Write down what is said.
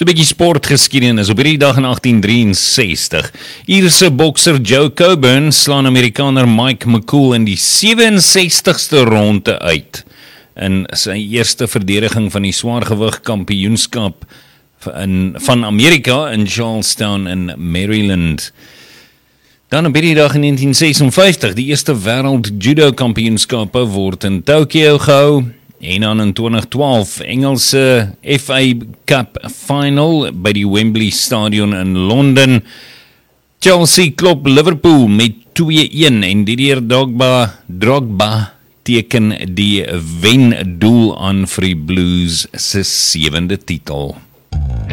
So 'n bietjie sportgeskiedenis. Op hierdie dag in 1863, Ierse bokser Joe Coburn slaan Amerikaner Mike McCool in die 67ste ronde uit in sy eerste verdediging van die swaargewig kampioenskap van Amerika in Charlestown in Maryland. Dan op hierdie dag in 1956, die eerste wêreld judo kampioenskappe word in Tokyo gehou. En dan in 2012, Engelse FA Cup Final by die Wembley Stadion in Londen. Chelsea klop Liverpool met 2-1 en Didier Drogba teken die wendoel aan vir die Blues se 7de titel.